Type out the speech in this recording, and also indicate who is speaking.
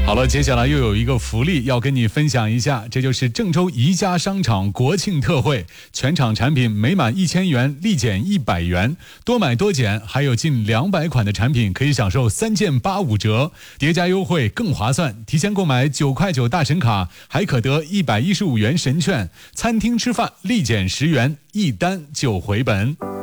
Speaker 1: 好了，接下来又有一个福利要跟你分享一下，这就是郑州宜家商场国庆特惠，全场产品每满1000元立减100元，多买多减，还有近200款的产品可以享受3件85折，叠加优惠更划算。提前购买9块9大神卡，还可得115元神券，餐厅吃饭立减10元，一单就回本。